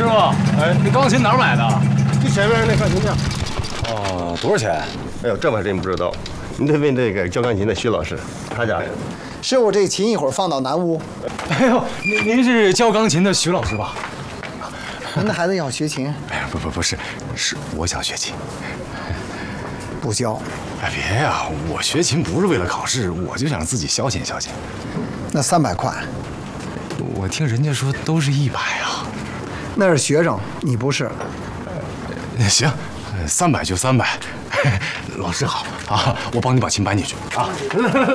傅，哎，这钢琴哪儿买的？ 就前面那钢琴店。 哦，多少钱？ 哎呦，这我还真不知道，你得问这个教钢琴的徐老师，他家。 师傅，这琴一会儿放到南屋。 哎呦，您是教钢琴的徐老师吧？ 您的孩子要学琴？ 哎呀，不是，是我想学琴。 不教。 哎，别呀，我学琴不是为了考试，我就想自己消遣消遣。 那300块。 我听人家说都是100啊。 那是学生，你不是。 行，300就300。老师好啊，我帮你把琴搬进去啊。来，